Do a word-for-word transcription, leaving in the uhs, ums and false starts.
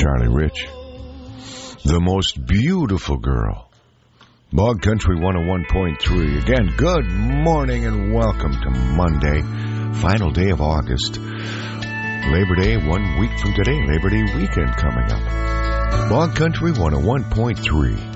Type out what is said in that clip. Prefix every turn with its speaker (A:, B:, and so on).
A: Charlie Rich. The most beautiful girl. Bog Country one oh one point three. Again, good morning and welcome to Monday, final day of August. Labor Day, one week from today. Labor Day weekend coming up. Bog Country one oh one point three.